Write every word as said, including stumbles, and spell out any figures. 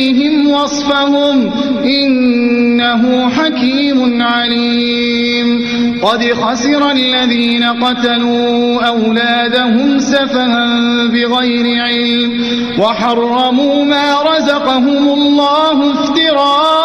وصفهم إنه حكيم عليم قد خسر الذين قتلوا أولادهم سفها بغير علم وحرموا ما رزقهم الله افتراء